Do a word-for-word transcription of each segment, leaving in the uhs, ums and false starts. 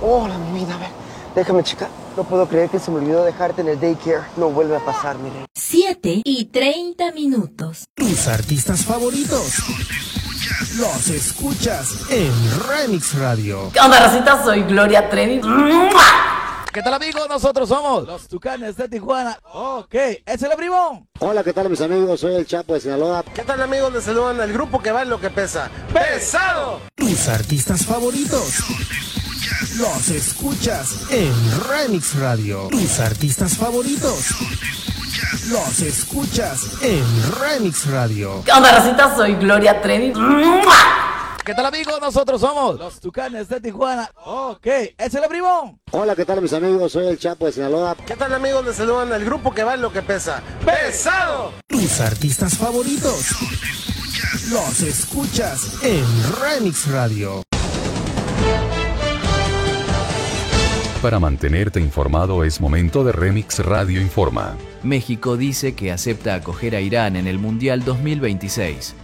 Hola, mi vida, a ver, déjame checar. No puedo creer que se me olvidó dejarte en el daycare. No vuelve a pasar, mi rey. siete y treinta minutos. Tus artistas favoritos los escuchas en Remix Radio. ¿Qué onda, racita? Soy Gloria Trevi. ¿Qué tal, amigos? Nosotros somos los Tucanes de Tijuana. Ok, ¿es el primo? Hola, ¿qué tal, mis amigos? Soy el Chapo de Sinaloa. ¿Qué tal, amigos? Les saludan el grupo que va en lo que pesa. ¡Pesado! Tus artistas favoritos los escuchas en Remix Radio. Tus artistas favoritos los escuchas en Remix Radio. ¿Qué onda, racita? Soy Gloria Trevi. ¿Qué tal, amigos? Nosotros somos los Tucanes de Tijuana. Ok, ¿es el primo? Hola, ¿qué tal, mis amigos? Soy el Chapo de Sinaloa. ¿Qué tal, amigos? Les saludan el grupo que va en lo que pesa. ¡Pesado! Tus artistas favoritos los escuchas en Remix Radio. Para mantenerte informado es momento de Remix Radio Informa. México dice que acepta acoger a Irán en el Mundial dos mil veintiséis.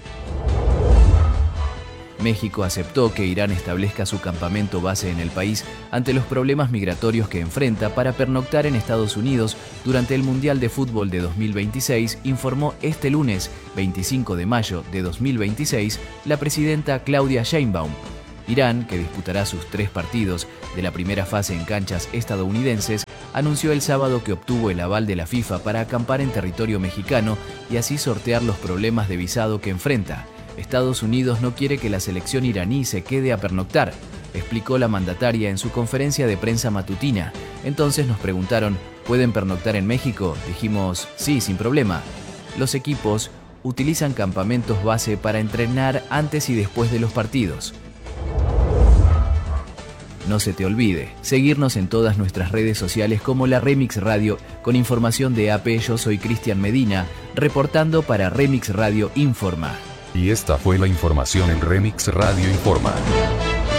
México aceptó que Irán establezca su campamento base en el país ante los problemas migratorios que enfrenta para pernoctar en Estados Unidos durante el Mundial de Fútbol de dos mil veintiséis, informó este lunes, veinticinco de mayo de dos mil veintiséis, la presidenta Claudia Sheinbaum. Irán, que disputará sus tres partidos de la primera fase en canchas estadounidenses, anunció el sábado que obtuvo el aval de la FIFA para acampar en territorio mexicano y así sortear los problemas de visado que enfrenta. Estados Unidos no quiere que la selección iraní se quede a pernoctar, explicó la mandataria en su conferencia de prensa matutina. Entonces nos preguntaron, ¿pueden pernoctar en México? Dijimos, sí, sin problema. Los equipos utilizan campamentos base para entrenar antes y después de los partidos. No se te olvide, seguirnos en todas nuestras redes sociales como la Remix Radio, con información de A P. Yo soy Cristian Medina, reportando para Remix Radio Informa. Y esta fue la información en Remix Radio Informa.